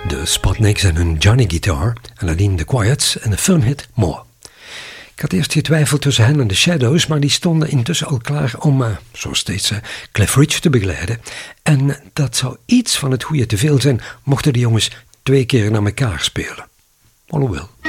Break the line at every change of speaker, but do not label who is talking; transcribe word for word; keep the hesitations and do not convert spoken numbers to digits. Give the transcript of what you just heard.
De Spotniks en hun Johnny Guitar en nadien de Quiets en de filmhit More. Ik had eerst getwijfeld tussen hen en de Shadows, maar die stonden intussen al klaar om, uh, zoals steeds, uh, Cliff Richard te begeleiden. En dat zou iets van het goede te veel zijn, mochten de jongens twee keer naar elkaar spelen. Alhoewel.